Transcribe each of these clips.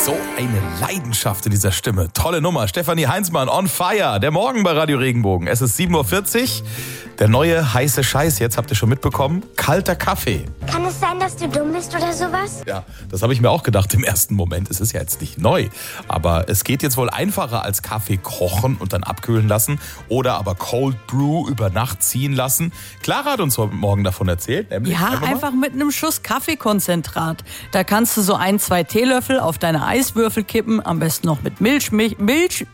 So eine Leidenschaft in dieser Stimme. Tolle Nummer. Stefanie Heinzmann, on fire. Der Morgen bei Radio Regenbogen. Es ist 7.40 Uhr. Der neue heiße Scheiß jetzt, habt ihr schon mitbekommen? Kalter Kaffee. Kann es sein, dass du dumm bist oder sowas? Ja, das habe ich mir auch gedacht im ersten Moment. Es ist ja jetzt nicht neu. Aber es geht jetzt wohl einfacher als Kaffee kochen und dann abkühlen lassen. Oder aber Cold Brew über Nacht ziehen lassen. Clara hat uns heute Morgen davon erzählt. Nämlich Ja, einfach mit einem Schuss Kaffeekonzentrat. Da kannst du so 1-2 Teelöffel auf deine Eiswürfel kippen. Am besten noch mit Milchmische.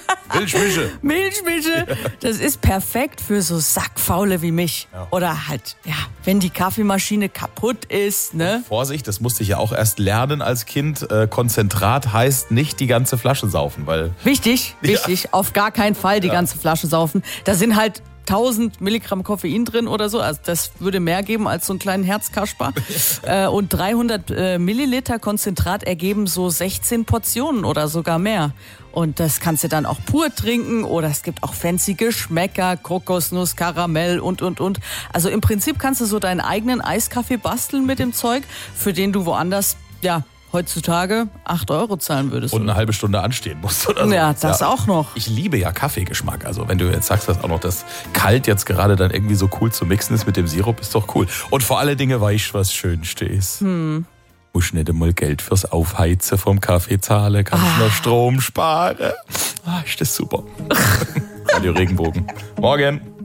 Das ist perfekt für so Sackfaule wie mich. Ja. Oder halt, ja, wenn die Kaffeemaschine kaputt ist, ne? Vorsicht, das musste ich ja auch erst lernen als Kind. Konzentrat heißt nicht die ganze Flasche saufen, weil... Wichtig, auf gar keinen Fall die ganze Flasche saufen. Da sind halt 1000 Milligramm Koffein drin oder so. Also das würde mehr geben als so einen kleinen Herzkasper. Und 300 Milliliter Konzentrat ergeben so 16 Portionen oder sogar mehr. Und das kannst du dann auch pur trinken oder es gibt auch fancy Geschmäcker, Kokosnuss, Karamell und. Also im Prinzip kannst du so deinen eigenen Eiskaffee basteln mit dem Zeug, für den du woanders, ja, heutzutage 8 € zahlen würdest. Und eine halbe Stunde anstehen musst oder so. Ja, das auch noch. Ich liebe ja Kaffeegeschmack. Also wenn du jetzt sagst, dass auch noch das kalt jetzt gerade dann irgendwie so cool zu mixen ist mit dem Sirup, ist doch cool. Und vor alle Dinge weißt, was schön stehst. Musst nicht einmal Geld fürs Aufheizen vom Kaffee zahlen, kannst noch Strom sparen. Ist das super. Radio Regenbogen. Morgen.